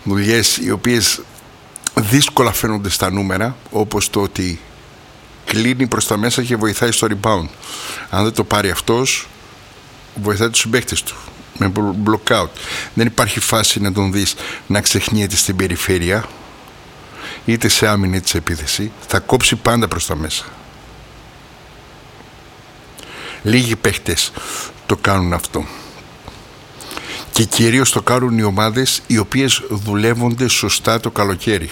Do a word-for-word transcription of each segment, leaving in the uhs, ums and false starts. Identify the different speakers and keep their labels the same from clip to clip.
Speaker 1: δουλειές οι οποίες δύσκολα φαίνονται στα νούμερα, όπως το ότι κλείνει προς τα μέσα και βοηθάει στο rebound. Αν δεν το πάρει αυτός, βοηθάει τους συμπαίκτες του με block out. Δεν υπάρχει φάση να τον δεις να ξεχνιέται στην περιφέρεια, είτε σε άμυνα είτε σε επίθεση. Θα κόψει πάντα προς τα μέσα. Λίγοι παίχτες το κάνουν αυτό, και κυρίως το κάνουν οι ομάδες οι οποίες δουλεύονται σωστά το καλοκαίρι.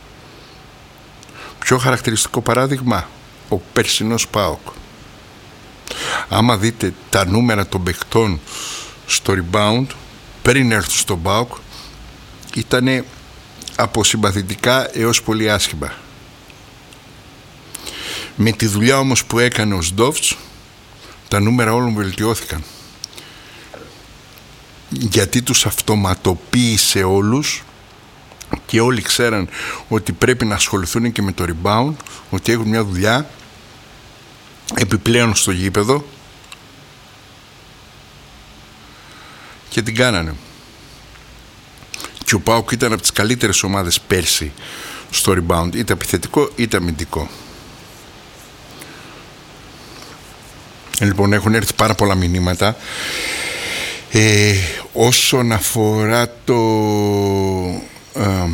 Speaker 1: Πιο χαρακτηριστικό παράδειγμα, ο περσινός ΠΑΟΚ. Άμα δείτε τα νούμερα των παιχτών στο rebound πριν έρθουν στον ΠΑΟΚ, ήτανε από συμπαθητικά έως πολύ άσχημα. Με τη δουλειά όμως που έκανε ο Σντόφτς, τα νούμερα όλων βελτιώθηκαν, γιατί τους αυτοματοποίησε όλους και όλοι ξέραν ότι πρέπει να ασχοληθούν και με το rebound, ότι έχουν μια δουλειά επιπλέον στο γήπεδο, και την κάνανε. Και ο ΠΑΟΚ ήταν από τις καλύτερες ομάδες πέρσι στο rebound, είτε επιθετικό είτε αμυντικό. Λοιπόν, έχουν έρθει πάρα πολλά μηνύματα. Ε, όσον αφορά το ε,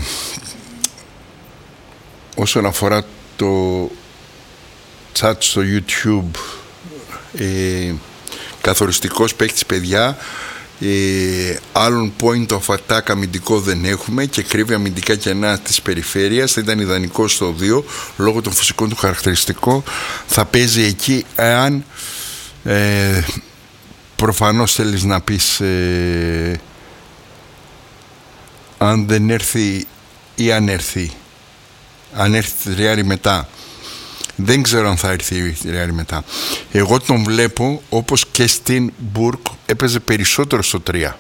Speaker 1: όσον αφορά το chat στο YouTube, ε, καθοριστικός παίκτης, παιδιά, ε, άλλον point of attack αμυντικό δεν έχουμε και κρύβει αμυντικά κενά της περιφέρειας. Θα ήταν ιδανικό στο δύο λόγω των φυσικών του χαρακτηριστικών. Θα παίζει εκεί εάν ε, προφανώς θέλεις να πεις ε, αν δεν έρθει ή αν έρθει, αν έρθει τη Τριάρη μετά. Δεν ξέρω αν θα έρθει η Τριάρη μετά. Εγώ τον βλέπω όπως και στην Μπουρκ, έπαιζε περισσότερο στο τρία.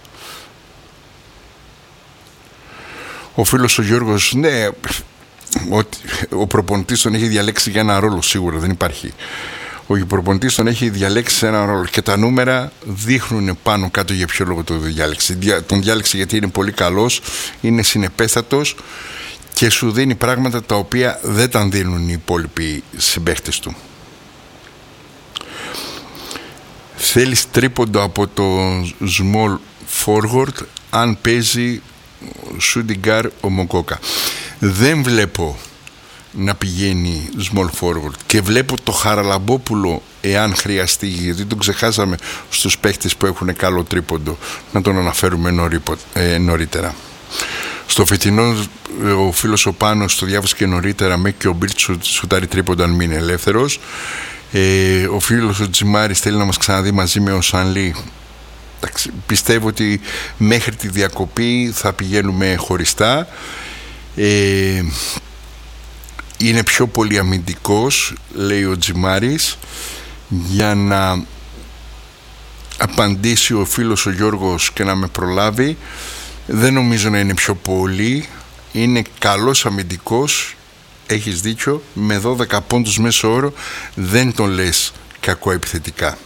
Speaker 1: Ο φίλος ο Γιώργος, ναι, ο, ο προπονητής τον έχει διαλέξει για ένα ρόλο, σίγουρα δεν υπάρχει. Ο προπονητής τον έχει διαλέξει σε ένα ρόλο και τα νούμερα δείχνουν πάνω κάτω για ποιο λόγο το διάλεξε. Τον διάλεξε γιατί είναι πολύ καλός, είναι συνεπέστατος και σου δίνει πράγματα τα οποία δεν τα δίνουν οι υπόλοιποι συμπαίχτες του. Θέλεις τρίποντο από το small forward αν παίζει shooting guard ο Μοκόκα. Δεν βλέπω να πηγαίνει small forward και βλέπω το Χαραλαμπόπουλο, εάν χρειαστεί, γιατί τον ξεχάσαμε στους παίχτες που έχουν καλό τρίποντο, να τον αναφέρουμε νωρίπο, ε, νωρίτερα. Στο φετινό, ο φίλος ο Πάνος το διάβασε και νωρίτερα, μέχρι και ο Μπίλτ σουτάρει τρίποντο αν μείνει ελεύθερος. Ε, ο φίλος ο Τζιμάρης θέλει να μας ξαναδεί μαζί με ο Σανλή. Πιστεύω ότι μέχρι τη διακοπή θα πηγαίνουμε χωριστά. Ε, είναι πιο πολύ αμυντικός, λέει ο Τζιμάρης, για να απαντήσει ο φίλος ο Γιώργος και να με προλάβει. Δεν νομίζω να είναι πιο πολύ. Είναι καλός αμυντικός, έχεις δίκιο, με δώδεκα πόντους μέσο όρο δεν τον λες κακό επιθετικά.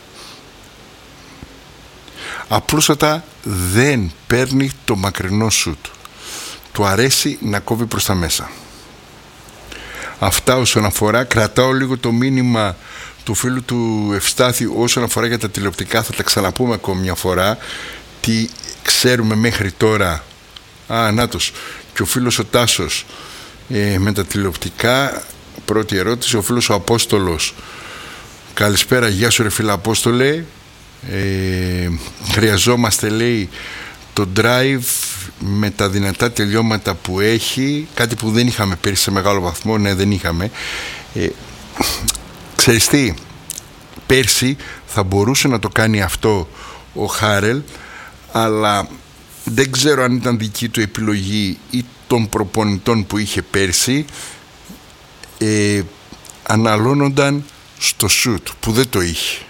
Speaker 1: Απλούστατα δεν παίρνει το μακρινό σουτ. Του αρέσει να κόβει προς τα μέσα. Αυτά όσον αφορά. Κρατάω λίγο το μήνυμα του φίλου του Ευστάθιου όσον αφορά για τα τηλεοπτικά. Θα τα ξαναπούμε ακόμη μια φορά. Τι ξέρουμε μέχρι τώρα. Α, νάτος. Και ο φίλος ο Τάσος ε, με τα τηλεοπτικά. Πρώτη ερώτηση. Ο φίλος ο Απόστολος. Καλησπέρα, γεια σου ρε φίλε Απόστολε. Ε, χρειαζόμαστε, λέει, το drive με τα δυνατά τελειώματα που έχει, κάτι που δεν είχαμε πέρυσι σε μεγάλο βαθμό. Ναι, δεν είχαμε. ε, Ξέρεις τι, πέρσι θα μπορούσε να το κάνει αυτό ο Χάρελ, αλλά δεν ξέρω αν ήταν δική του επιλογή ή των προπονητών που είχε πέρσι. ε, Αναλώνονταν στο σουτ που δεν το είχε.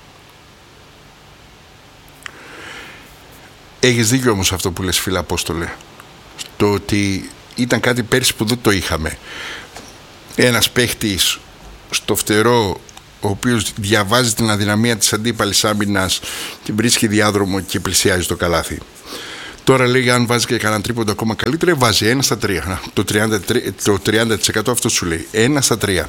Speaker 1: Έχεις δίκιο όμως αυτό που λες, φίλε Απόστολε, το ότι ήταν κάτι πέρσι που δεν το είχαμε. Ένας παίχτης στο φτερό, ο οποίος διαβάζει την αδυναμία της αντίπαλης άμυνας και βρίσκει διάδρομο και πλησιάζει το καλάθι. Τώρα λέει αν βάζει και κανένα τρίποντο ακόμα καλύτερα, βάζει ένα στα τρία. Το τριάντα, το τριάντα τοις εκατό αυτό σου λέει. Ένα στα τρία.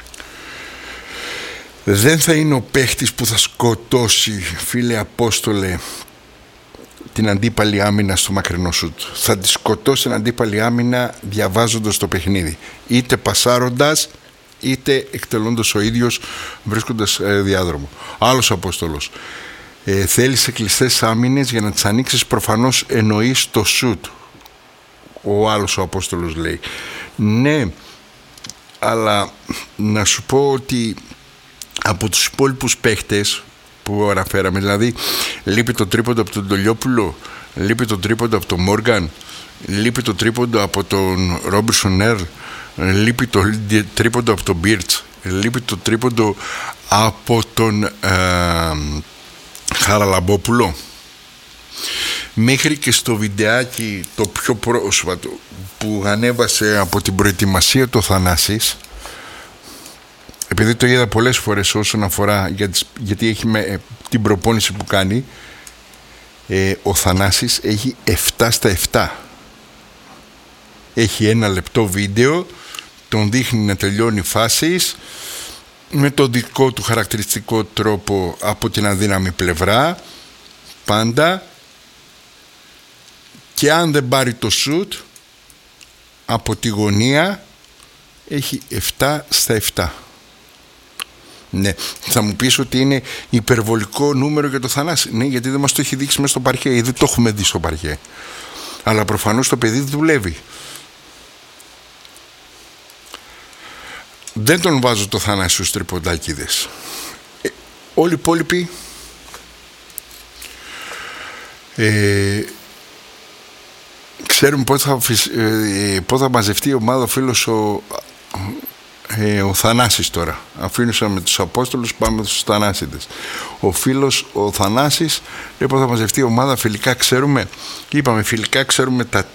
Speaker 1: Δεν θα είναι ο παίχτης που θα σκοτώσει, φίλε Απόστολε, την αντίπαλη άμυνα στο μακρινό σουτ. Θα τη σκοτώσει την αντίπαλη άμυνα διαβάζοντας το παιχνίδι. Είτε πασάροντας, είτε εκτελώντας ο ίδιος, βρίσκοντας ε, διάδρομο. Άλλος Απόστολος. Ε, θέλεις σε κλειστές άμυνες για να τις ανοίξεις, προφανώς εννοείς το σουτ. Ο άλλος ο Απόστολος λέει. Ναι, αλλά να σου πω ότι από τους υπόλοιπους παίχτες που αναφέραμε, δηλαδή λείπει το τρίποντο από τον Ντολιόπουλο, λείπει το τρίποντο από τον Μόργαν, λείπει το τρίποντο από τον Ρόμπινσον Ερλ, λείπει το τρίποντο από τον Μπίρτς, λείπει το τρίποντο από τον ε, Χαραλαμπόπουλο. Μέχρι και στο βιντεάκι το πιο πρόσφατο που ανέβασε από την προετοιμασία του Θανάσης, επειδή το είδα πολλές φορές όσον αφορά, γιατί έχει με, την προπόνηση που κάνει, ε, ο Θανάσης έχει επτά στα επτά. Έχει ένα λεπτό βίντεο, τον δείχνει να τελειώνει φάσεις με το δικό του χαρακτηριστικό τρόπο από την αδύναμη πλευρά πάντα, και αν δεν πάρει το σουτ από τη γωνία έχει επτά στα επτά. Ναι, θα μου πεις ότι είναι υπερβολικό νούμερο για το Θανάση. Ναι, γιατί δεν μας το έχει δείξει μέσα στο παρκέ, ή δεν το έχουμε δει στο παρκέ. Αλλά προφανώς το παιδί δουλεύει. Δεν τον βάζω το Θανάση στους τριποντάκηδες. Ε, όλοι οι υπόλοιποι ε, ξέρουμε πότε θα, ε, πότε θα μαζευτεί η ομάδα. Ο φίλος ο, ε, ο Θανάσης τώρα. Αφήνουσα με τους Απόστολους, πάμε στους Θανάσιδες. Ο φίλος ο Θανάσης λέει πότε θα μαζευτεί η ομάδα. Φιλικά ξέρουμε, είπαμε φιλικά ξέρουμε τα,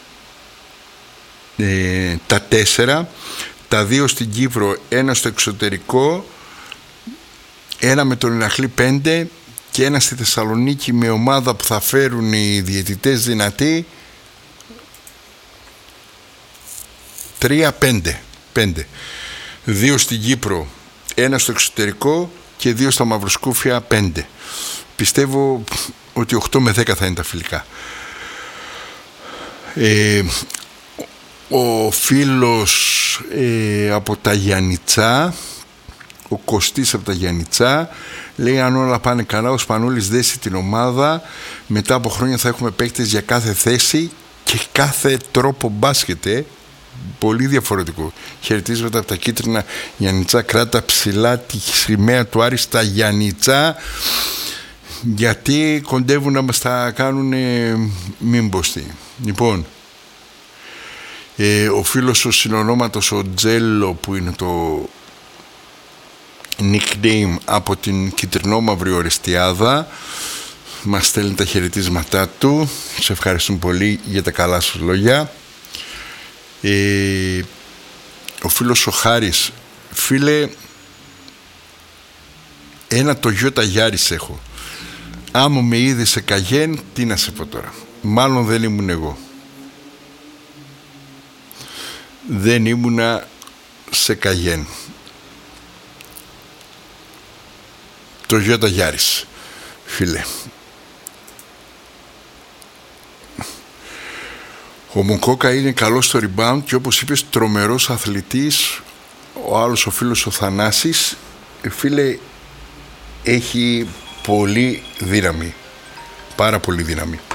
Speaker 1: ε, τα τέσσερα. Τα δύο στην Κύπρο, ένα στο εξωτερικό, ένα με τον Ηρακλή πέντε και ένα στη Θεσσαλονίκη με ομάδα που θα φέρουν οι διαιτητές δυνατοί, τρία πέντε. πέντε. Δύο στην Κύπρο, ένα στο εξωτερικό και δύο στα Μαυροσκούφια, πέντε. Πιστεύω ότι οκτώ με δέκα θα είναι τα φιλικά. Ε, ο φίλος ε, από τα Γιαννιτσά, ο Κωστής από τα Γιαννιτσά, λέει αν όλα πάνε καλά ο Σπανούλης δέσει την ομάδα, μετά από χρόνια θα έχουμε παίκτες για κάθε θέση και κάθε τρόπο μπάσκετ, ε. Πολύ διαφορετικό. Χαιρετίσματα από τα κίτρινα Γιαννιτσά, κράτα ψηλά τη σημαία του Άρη στα Γιαννιτσά, γιατί κοντεύουν να μας τα κάνουν ε, μην μποστεί. Λοιπόν, ε, ο φίλος ο συνονόματος ο Τζέλο, που είναι το nickname από την κυτρινόμαυρη Ορεστιάδα, μας στέλνει τα χαιρετίσματά του. Σε ευχαριστούμε πολύ για τα καλά σας λόγια. Ε, ο φίλος ο Χάρης, φίλε, ένα Toyota Yaris έχω. Άμα με είδε σε Καγέν, τι να σε πω τώρα. Μάλλον δεν ήμουν εγώ. Δεν ήμουνα σε Καγέν. Toyota Yaris, φίλε. Ο Μουκόκα είναι καλός στο rebound και όπως είπες τρομερός αθλητής. Ο άλλος ο φίλος ο Θανάσης, φίλε, έχει πολύ δύναμη, πάρα πολύ δύναμη.